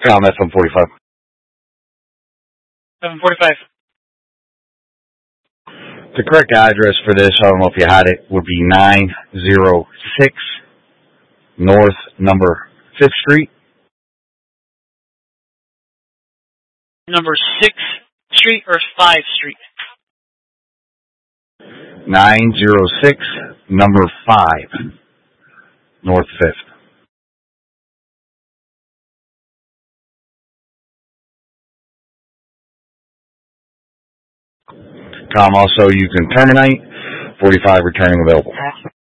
FM 45. 745. The correct address for this, I don't know if you had it, would be 906 North number 5th Street. Number 6th Street or 5th Street? 906 number 5 North 5th. Also, you can terminate. 45 returning available.